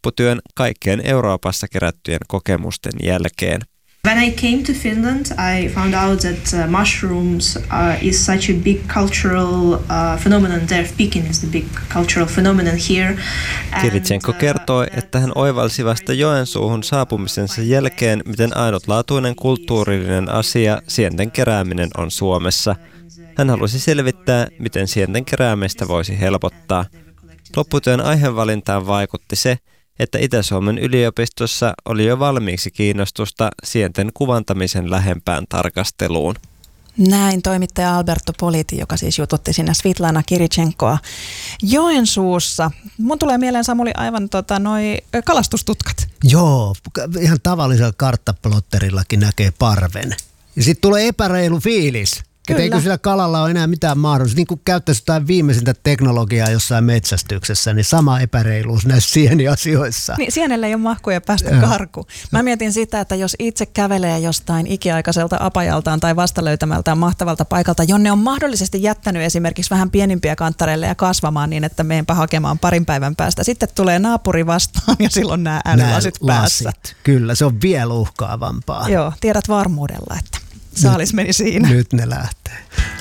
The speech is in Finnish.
lopputyön kaikkien Euroopassa kerättyjen kokemusten jälkeen. When I came to Finland, I found out that mushrooms is such a big cultural phenomenon there. Speaking is the big cultural phenomenon here. Kiritsenko kertoi, että hän oivalsi vasta Joensuuhun saapumisensa jälkeen, miten ainutlaatuinen kulttuurillinen asia sienten kerääminen on Suomessa. Hän halusi selvittää, miten sienten keräämistä voisi helpottaa. Lopputyön aihevalintaan vaikutti se, että Itä-Suomen yliopistossa oli jo valmiiksi kiinnostusta sienten kuvantamisen lähempään tarkasteluun. Näin toimittaja Alberto Politi, joka siis jututti sinne Svitlana Kiritsenkoa Joensuussa. Mun tulee mieleen, Samuli, aivan noi kalastustutkat. Joo, ihan tavallisella karttaplotterillakin näkee parven. Ja sitten tulee epäreilu fiilis. Että eikö sillä kalalla ole enää mitään mahdollisuutta. Niin kuin käyttäisi jotain viimeisintä teknologiaa jossain metsästyksessä, niin sama epäreiluus näissä sieniasioissa. Niin, sienelle ei ole mahkuja päästä karkuun. Mä mietin sitä, että jos itse kävelee jostain ikiaikaiselta apajaltaan tai vastalöytämältään mahtavalta paikalta, jonne on mahdollisesti jättänyt esimerkiksi vähän pienimpiä kanttareille kasvamaan niin, että meenpä hakemaan parin päivän päästä. Sitten tulee naapuri vastaan ja silloin nämä älylasit päässä. Kyllä, se on vielä uhkaavampaa. Joo, tiedät varmuudella, että saalis meni siinä. Nyt ne lähtee.